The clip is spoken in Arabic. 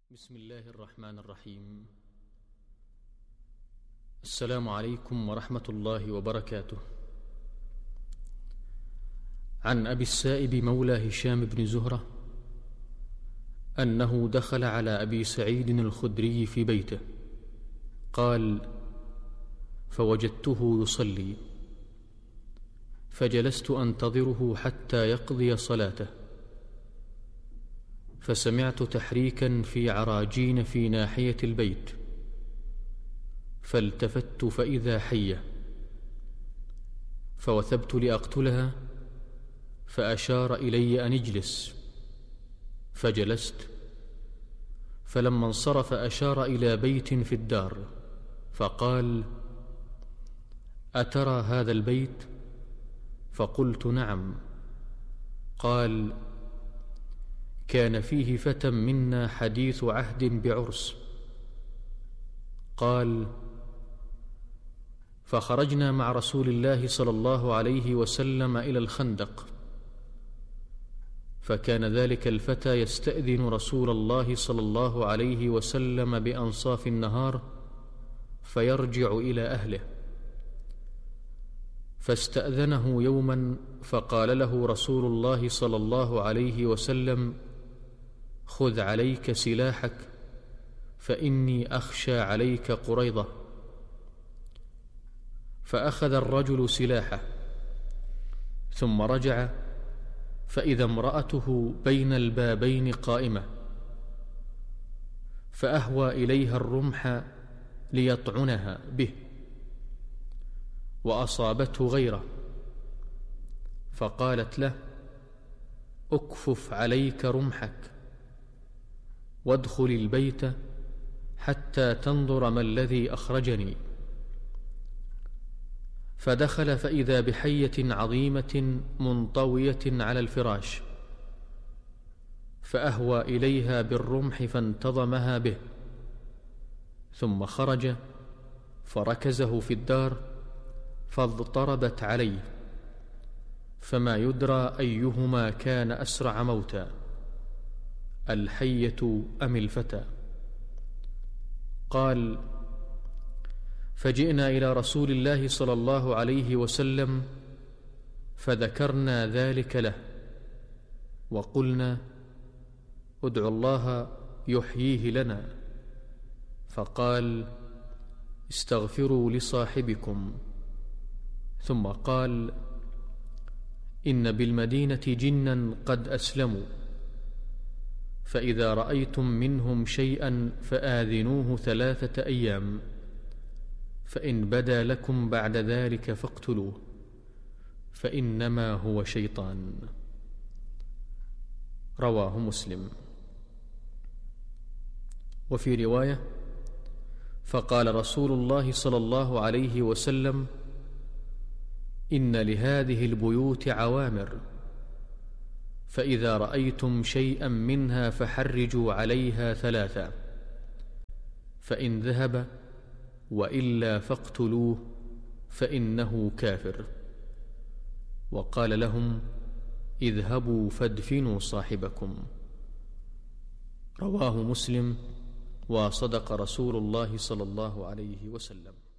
بسم الله الرحمن الرحيم. السلام عليكم ورحمة الله وبركاته. عن أبي السائب مولى هشام بن زهرة أنه دخل على أبي سعيد الخدري في بيته، قال: فوجدته يصلي، فجلست أنتظره حتى يقضي صلاته، فسمعت تحريكا في عراجين في ناحية البيت، فالتفت فإذا حية، فوثبت لأقتلها، فأشار إلي أن اجلس، فجلست، فلما انصرف أشار إلى بيت في الدار، فقال: أترى هذا البيت؟ فقلت: نعم. قال: كان فيه فتى منا حديث عهد بعرس. قال: فخرجنا مع رسول الله صلى الله عليه وسلم إلى الخندق، فكان ذلك الفتى يستأذن رسول الله صلى الله عليه وسلم بأنصاف النهار فيرجع إلى أهله، فاستأذنه يوما فقال له رسول الله صلى الله عليه وسلم: خذ عليك سلاحك فإني أخشى عليك قريضة. فأخذ الرجل سلاحه، ثم رجع فإذا امرأته بين البابين قائمة، فأهوى إليها الرمح ليطعنها به، وأصابته غيره، فقالت له: أكفف عليك رمحك وادخل البيت حتى تنظر ما الذي أخرجني. فدخل فإذا بحية عظيمة منطوية على الفراش، فأهوى إليها بالرمح فانتظمها به، ثم خرج فركزه في الدار فاضطربت عليه، فما يدرى أيهما كان أسرع موتا، الحية أم الفتى. قال: فجئنا إلى رسول الله صلى الله عليه وسلم فذكرنا ذلك له، وقلنا: ادعوا الله يحييه لنا. فقال: استغفروا لصاحبكم. ثم قال: إن بالمدينة جنا قد أسلموا، فإذا رأيتم منهم شيئا فآذنوه 3 أيام، فإن بدا لكم بعد ذلك فاقتلوه، فإنما هو شيطان. رواه مسلم. وفي رواية: فقال رسول الله صلى الله عليه وسلم: إن لهذه البيوت عوامر، فإذا رأيتم شيئا منها فحرجوا عليها 3، فإن ذهب وإلا فاقتلوه، فإنه كافر. وقال لهم: اذهبوا فادفنوا صاحبكم. رواه مسلم. وصدق رسول الله صلى الله عليه وسلم.